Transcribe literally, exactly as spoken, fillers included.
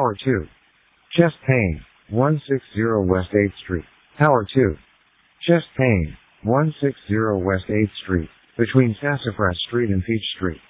Tower two. Chest pain, one sixty West eighth Street. Tower two. Chest pain, one sixty West eighth Street, between Sassafras Street and Peach Street.